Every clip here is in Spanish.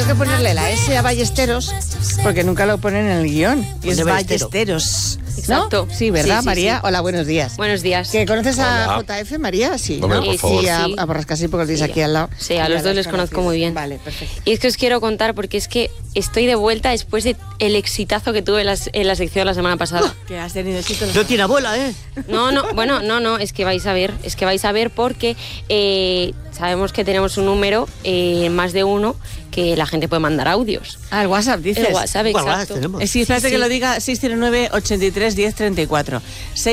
que ponerle la S a Ballesteros porque nunca lo ponen en el guión. Y es Ballesteros. Exacto. ¿No? Sí, ¿verdad, sí, María? Sí. Hola, buenos días. Buenos días. ¿Que conoces a Hola. JF, María? Sí, Hombre, ¿no? por favor. Y a Sí. Borrascasi porque lo tienes aquí al lado. Sí, a los dos les conozco muy bien. Vale, perfecto. Y es que os quiero contar porque es que estoy de vuelta después de el exitazo que tuve en la sección la semana pasada. Que has tenido éxito. No tiene abuela, ¿eh? No, es que vais a ver porque sabemos que tenemos un número, más de uno, que la gente puede mandar audios. Ah, el WhatsApp, dices. El WhatsApp, exacto. tenemos. Sí, espérate Sí, que sí. lo diga 609-83-1034.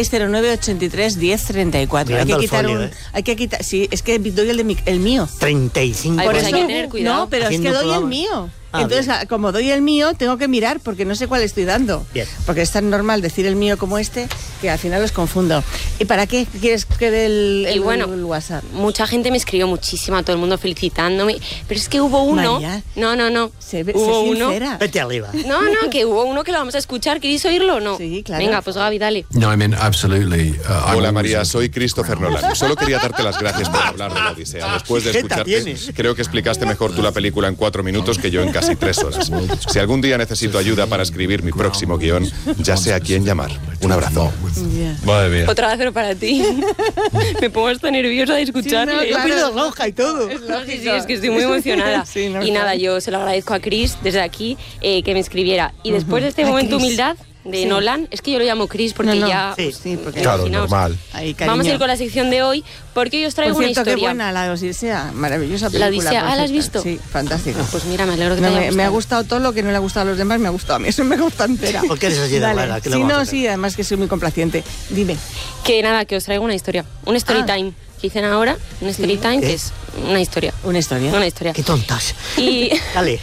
609-83-1034. Mirando al folio, Hay que quitar. Sí, es que doy el mío. 35. Ay, Por pues eso, hay que tener cuidado. No, pero es que Haciendo doy el programas. mío. Ah, Entonces, bien. como doy el mío, tengo que mirar porque no sé cuál estoy dando. Bien. Porque es tan normal decir el mío como este que al final los confundo. ¿Y para qué quieres que dé el WhatsApp? Mucha gente me escribió muchísimo, todo el mundo felicitándome, pero es que hubo uno. María, No. Sé Hubo uno. sincera. Vete arriba. No, que hubo uno que lo vamos a escuchar. ¿Queréis oírlo o no? Sí, claro. Venga, pues Gaby, dale. No, I mean, absolutely. Hola María, soy Christopher Nolan. Solo quería darte las gracias por hablar de la Odisea. Después de Jeta escucharte, tienes. creo que explicaste mejor tú la película en 4 minutos que yo en casi 3 horas. Si algún día necesito ayuda para escribir mi próximo guión, ya sé a quién llamar. Un abrazo. Ya. Madre mía. Otra vez, pero para ti. Me pongo hasta nerviosa de escucharle. Sí, no, claro. Pierdo roja y todo. Sí, es que estoy muy emocionada. Sí, no, y nada, claro. yo se lo agradezco a Chris desde aquí que me escribiera. Y después de este A momento de Chris. humildad de Sí. Nolan, es que yo lo llamo Chris porque No, ya... sí, pues, sí, porque- Claro, imaginaos. normal. Ahí, cariño. Vamos a ir con la sección de hoy porque hoy os traigo Por una cierto, qué historia. buena la Odisea. Maravillosa película. La Odisea, por ¿la has cierto. visto? Sí, fantástica. Pues mira, me alegro que No, te haya me ha gustado. gustado todo lo que no le ha gustado a los demás, me ha gustado a mí. Eso me gusta entera. ¿Por qué eres así de Dale. rara? ¿Qué le Sí, vamos a no, hacer? sí, además que soy muy complaciente. Dime. Que nada, que os traigo una historia. Un story time. Que dicen ahora, un story time, que ¿Qué? es una historia. Una historia. Una historia. Qué tontas. Y, Dale.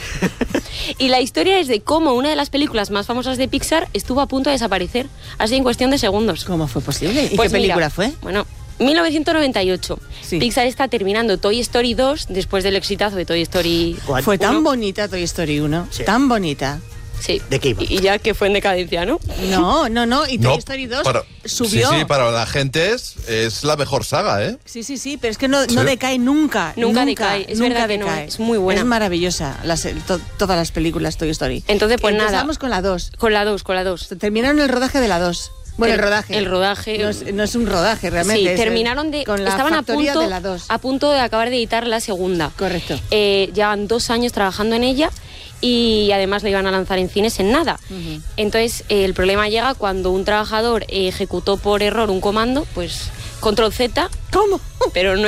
y la historia es de cómo una de las películas más famosas de Pixar estuvo a punto de desaparecer, así en cuestión de segundos. ¿Cómo fue posible? ¿Y Pues qué película mira, fue? Bueno, 1998. Sí. Pixar está terminando Toy Story 2 después del exitazo de Toy Story. ¿Cuál? Fue tan Uno. bonita Toy Story 1. Sí. Tan bonita. Sí. ¿De qué iba? Y ya que fue en decadencia, ¿no? No. Y Toy No, Story 2 para- subió. Sí, para la gente es la mejor saga, ¿eh? Sí, pero es que no decae nunca. Nunca decae, es nunca verdad que no, decae. es muy buena. Es maravillosa todas las películas Toy Story. Entonces, pues nada. Empezamos con la 2. Con la 2. Terminaron el rodaje de la 2. Bueno, el rodaje. El rodaje. No es un rodaje realmente. Sí, es terminaron de... con la estaban factoría de la 2. a punto de acabar de editar la segunda. Correcto. Llevan 2 años trabajando en ella y además la iban a lanzar en cines en nada. Entonces, el problema llega cuando un trabajador ejecutó por error un comando, pues control Z, ¿Cómo? pero no